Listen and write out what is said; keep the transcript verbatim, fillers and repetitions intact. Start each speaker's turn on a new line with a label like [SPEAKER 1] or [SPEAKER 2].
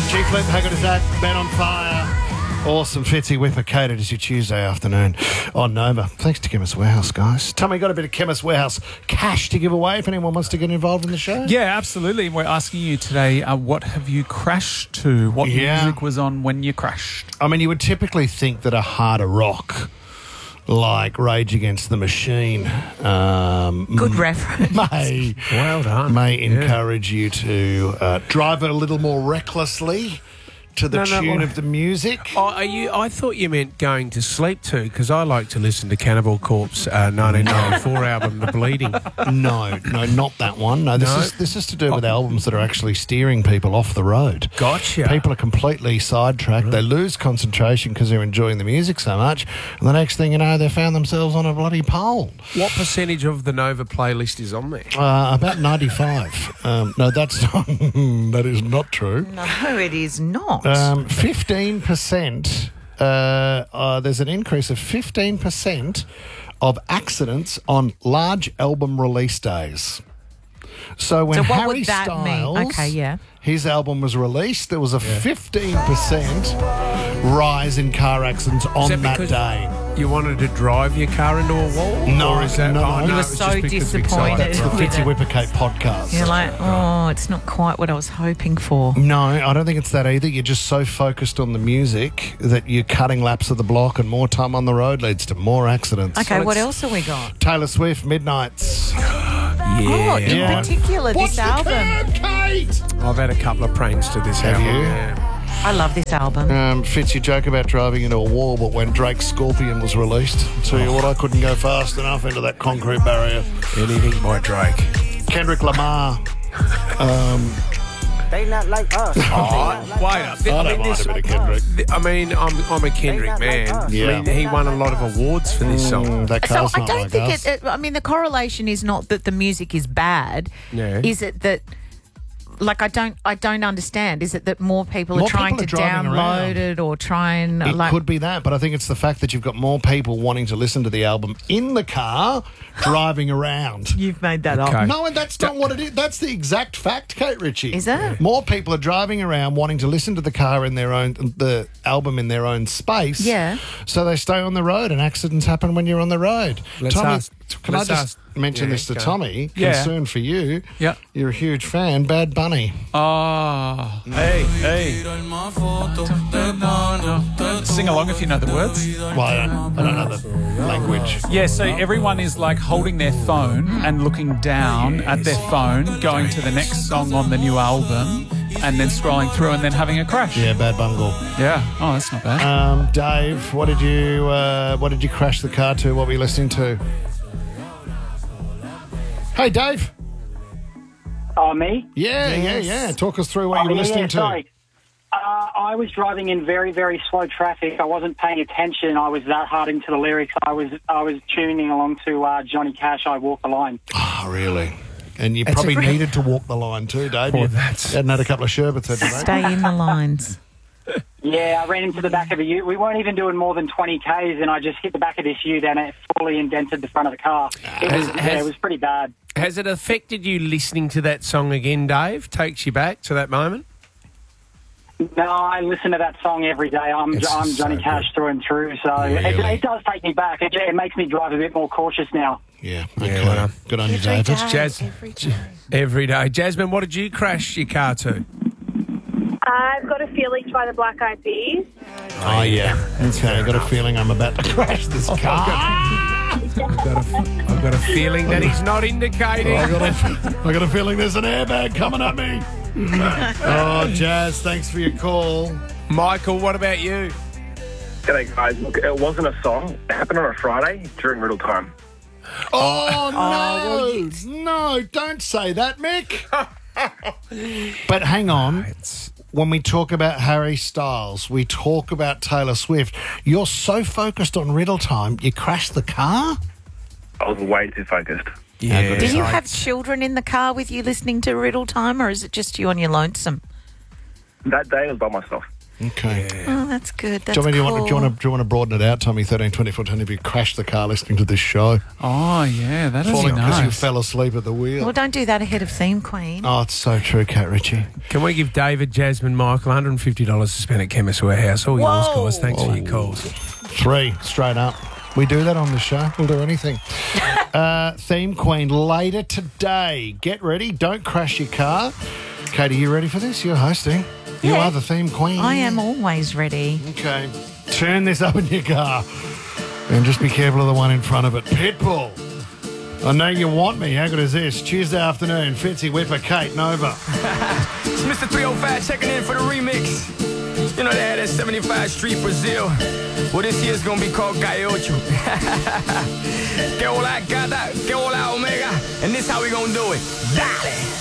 [SPEAKER 1] G-Flip, how good is that? Ben on fire. Awesome, Fitzy Whipper, catered as your Tuesday afternoon on Nova. Thanks to Chemist Warehouse, guys. Tell me, got a bit of Chemist Warehouse cash to give away if anyone wants to get involved in the show?
[SPEAKER 2] Yeah, absolutely. We're asking you today, uh, what have you crashed to? What
[SPEAKER 1] Yeah.
[SPEAKER 2] music was on when you crashed?
[SPEAKER 1] I mean, you would typically think that a harder rock like Rage Against the Machine um,
[SPEAKER 3] Good reference.
[SPEAKER 1] may,
[SPEAKER 4] Well done.
[SPEAKER 1] may encourage you to uh, drive it a little more recklessly to the
[SPEAKER 4] No, no,
[SPEAKER 1] tune
[SPEAKER 4] well-
[SPEAKER 1] of the music.
[SPEAKER 4] Oh, are you, I thought you meant going to sleep too, because I like to listen to Cannibal Corpse uh, nineteen ninety-four album, The Bleeding.
[SPEAKER 1] No, no, not that one. No, this
[SPEAKER 4] No?
[SPEAKER 1] is this is to do with albums that are actually steering people off the road.
[SPEAKER 4] Gotcha.
[SPEAKER 1] People are completely sidetracked. They lose concentration because they're enjoying the music so much, and the next thing you know, they found themselves on a bloody pole.
[SPEAKER 4] What percentage of the Nova playlist is on there?
[SPEAKER 1] Uh, about ninety-five. Um, no, that's not. That is not true.
[SPEAKER 3] No, it is not.
[SPEAKER 1] Um, fifteen percent. Uh, uh, there's an increase of fifteen percent of accidents on large album release days. So when
[SPEAKER 3] So what
[SPEAKER 1] Harry
[SPEAKER 3] would that mean?
[SPEAKER 1] Styles,
[SPEAKER 3] Okay, yeah.
[SPEAKER 1] his album was released, there was a fifteen percent rise in car accidents on
[SPEAKER 4] that
[SPEAKER 1] that,
[SPEAKER 4] because
[SPEAKER 1] day.
[SPEAKER 4] You wanted to drive your car into a wall?
[SPEAKER 1] No,
[SPEAKER 4] Or is that,
[SPEAKER 1] no,
[SPEAKER 4] oh,
[SPEAKER 1] no. You
[SPEAKER 4] no,
[SPEAKER 1] were
[SPEAKER 4] it was
[SPEAKER 3] so
[SPEAKER 4] just because of
[SPEAKER 3] disappointed.
[SPEAKER 1] That's the
[SPEAKER 3] with
[SPEAKER 1] Fitzy
[SPEAKER 3] it.
[SPEAKER 1] Whippercate podcast.
[SPEAKER 3] You're like, oh, it's not quite what I was hoping for.
[SPEAKER 1] No, I don't think it's that either. You're just so focused on the music that you're cutting laps of the block, and more time on the road leads to more accidents.
[SPEAKER 3] Okay,
[SPEAKER 4] Well,
[SPEAKER 3] what
[SPEAKER 4] it's-
[SPEAKER 3] else have we got?
[SPEAKER 1] Taylor Swift, Midnights.
[SPEAKER 3] Oh, in
[SPEAKER 1] Yeah.
[SPEAKER 3] particular,
[SPEAKER 1] What's
[SPEAKER 3] this
[SPEAKER 1] the
[SPEAKER 3] album.
[SPEAKER 1] curb, Kate?
[SPEAKER 4] I've had a couple of pranks to this
[SPEAKER 1] Have
[SPEAKER 4] album.
[SPEAKER 1] you?
[SPEAKER 4] Yeah.
[SPEAKER 3] I love this album.
[SPEAKER 1] Um, Fitz, you joke about driving into a wall, but when Drake's Scorpion was released, I'll tell you what, I couldn't go fast enough into that concrete barrier.
[SPEAKER 4] Anything by Drake.
[SPEAKER 1] Kendrick Lamar. Um,
[SPEAKER 5] They not like us.
[SPEAKER 4] Oh, wait
[SPEAKER 1] I
[SPEAKER 4] up.
[SPEAKER 1] don't
[SPEAKER 4] I mean,
[SPEAKER 1] mind
[SPEAKER 4] this-
[SPEAKER 1] a bit of Kendrick.
[SPEAKER 4] I mean, I'm I'm a Kendrick man.
[SPEAKER 1] Yeah.
[SPEAKER 4] I mean, he won a lot of awards for this song.
[SPEAKER 1] Mm, that
[SPEAKER 3] So
[SPEAKER 1] car's
[SPEAKER 3] I
[SPEAKER 1] not
[SPEAKER 3] don't
[SPEAKER 1] like
[SPEAKER 3] think
[SPEAKER 1] us.
[SPEAKER 3] it, it. I mean, the correlation is not that the music is bad.
[SPEAKER 4] Yeah.
[SPEAKER 3] Is it that? Like I don't, I don't understand. Is it that more people
[SPEAKER 1] More
[SPEAKER 3] are trying
[SPEAKER 1] people are
[SPEAKER 3] to
[SPEAKER 1] driving
[SPEAKER 3] download
[SPEAKER 1] around.
[SPEAKER 3] it or try and
[SPEAKER 1] It
[SPEAKER 3] like?
[SPEAKER 1] could be that, but I think it's the fact that you've got more people wanting to listen to the album in the car, driving around.
[SPEAKER 3] You've made that
[SPEAKER 4] Okay.
[SPEAKER 3] up.
[SPEAKER 1] No, and that's not what it is. That's the exact fact, Kate Ritchie.
[SPEAKER 3] Is it?
[SPEAKER 1] More people are driving around wanting to listen to the car in their own, the album in their own space.
[SPEAKER 3] Yeah.
[SPEAKER 1] So they stay on the road, and accidents happen when you're on the road.
[SPEAKER 4] Let's
[SPEAKER 1] Tommy,
[SPEAKER 4] ask-
[SPEAKER 1] can
[SPEAKER 4] let's
[SPEAKER 1] I just
[SPEAKER 4] ask-
[SPEAKER 1] mention
[SPEAKER 4] yeah,
[SPEAKER 1] this to
[SPEAKER 4] go.
[SPEAKER 1] Tommy?
[SPEAKER 2] Yeah.
[SPEAKER 1] Concern for you.
[SPEAKER 2] Yeah.
[SPEAKER 1] You're a huge fan. Bad Bunny.
[SPEAKER 2] Oh, hey, hey. Sing along if you know the words.
[SPEAKER 1] Well, I don't, I don't know the language.
[SPEAKER 2] Yeah, so everyone is like holding their phone and looking down at their phone, going to the next song on the new album, and then scrolling through and then having a crash.
[SPEAKER 1] Yeah, Bad Bungle.
[SPEAKER 2] Yeah. Oh, that's not bad.
[SPEAKER 1] Um, Dave, what did you uh, what did you crash the car to? What were you listening to? Hey, Dave.
[SPEAKER 5] Oh, me?
[SPEAKER 1] Yeah, yeah, yeah. Talk us through what
[SPEAKER 5] Oh,
[SPEAKER 1] you were
[SPEAKER 5] yeah,
[SPEAKER 1] listening
[SPEAKER 5] yeah,
[SPEAKER 1] to.
[SPEAKER 5] sorry. Uh, I was driving in very, very slow traffic. I wasn't paying attention. I was that hard into the lyrics. I was I was tuning along to uh, Johnny Cash, I Walk the Line.
[SPEAKER 1] Oh, really? And you probably
[SPEAKER 4] a-
[SPEAKER 1] needed to walk the line too, Dave.
[SPEAKER 4] Oh,
[SPEAKER 1] you
[SPEAKER 4] that's-
[SPEAKER 1] hadn't had a couple of sherbets, had you, mate?
[SPEAKER 3] Stay in the lines.
[SPEAKER 5] Yeah, I ran into the back of a ute. We weren't even doing more than twenty kays, and I just hit the back of this ute, and it fully indented the front of the car. It was,
[SPEAKER 4] Has-
[SPEAKER 5] yeah,
[SPEAKER 4] has-
[SPEAKER 5] it was pretty bad.
[SPEAKER 4] Has it affected you listening to that song again, Dave? Takes you back to that moment?
[SPEAKER 5] No, I listen to that song every day. I'm
[SPEAKER 4] It's
[SPEAKER 5] I'm Johnny
[SPEAKER 4] so
[SPEAKER 5] Cash
[SPEAKER 4] good.
[SPEAKER 5] through and through, so it,
[SPEAKER 1] Really?
[SPEAKER 5] it does take me back. It, it makes me drive a bit more cautious now.
[SPEAKER 1] Yeah,
[SPEAKER 4] Yeah,
[SPEAKER 1] okay.
[SPEAKER 4] well,
[SPEAKER 1] Good on you,
[SPEAKER 3] Every
[SPEAKER 1] David.
[SPEAKER 3] day,
[SPEAKER 4] Jazz-
[SPEAKER 3] every day.
[SPEAKER 4] Every day. Jasmine, what did you crash your car to?
[SPEAKER 6] I've got a feeling by the Black Eyed Peas.
[SPEAKER 1] Oh, yeah. Okay, I got a feeling I'm about to crash this car.
[SPEAKER 4] I've got a, I've got a feeling that he's not indicating.
[SPEAKER 1] I got, a, I got a feeling there's an airbag coming at me. Oh, Jazz, thanks for your call.
[SPEAKER 4] Michael, what about you?
[SPEAKER 7] G'day guys, look, it wasn't a song. It happened on a Friday during Riddle Time.
[SPEAKER 1] Oh, no.
[SPEAKER 3] well, you-
[SPEAKER 1] No, don't say that, Mick. But hang on.
[SPEAKER 4] It's,
[SPEAKER 1] When we talk about Harry Styles, we talk about Taylor Swift. You're so focused on Riddle Time, you crashed the car?
[SPEAKER 7] I was way too focused.
[SPEAKER 4] yeah.
[SPEAKER 3] Do you
[SPEAKER 4] I-
[SPEAKER 3] have children in the car with you listening to Riddle Time, or is it just you on your lonesome?
[SPEAKER 7] That day I was by myself.
[SPEAKER 1] Okay.
[SPEAKER 3] Oh, that's good. That's
[SPEAKER 1] Do you, want me, do, you
[SPEAKER 3] cool.
[SPEAKER 1] want, do, you want to, do you want to broaden it out, Tommy? thirteen twenty-four ten, if you crashed the car listening to this show.
[SPEAKER 2] Oh, yeah, that is
[SPEAKER 1] Falling because you
[SPEAKER 2] nice.
[SPEAKER 1] fell asleep at the wheel.
[SPEAKER 3] Well, don't do that ahead of Theme Queen.
[SPEAKER 1] Oh, it's so true, Kat Ritchie.
[SPEAKER 4] Can we give David, Jasmine, Michael one hundred fifty dollars to spend at Chemist Warehouse? All yours,
[SPEAKER 3] Whoa.
[SPEAKER 4] guys. Thanks for your calls.
[SPEAKER 1] Three, straight up. We do that on the show. We'll do anything. uh, Theme Queen later today. Get ready. Don't crash your car. Katie, you ready for this? You're hosting. You
[SPEAKER 3] Yeah.
[SPEAKER 1] are the Theme Queen.
[SPEAKER 3] I am always ready.
[SPEAKER 1] Okay. Turn this up in your car. And just be careful of the one in front of it. Pitbull. I know you want me. How good is this? Tuesday afternoon. Fitzy, Whipper, Kate, Nova.
[SPEAKER 8] It's Mister three oh five checking in for the remix. You know they had that seventy-five Street Brazil. Well, this year's gonna be called Gaiocho. Que hola gata, que hola omega. And this how we gonna do it. Dale.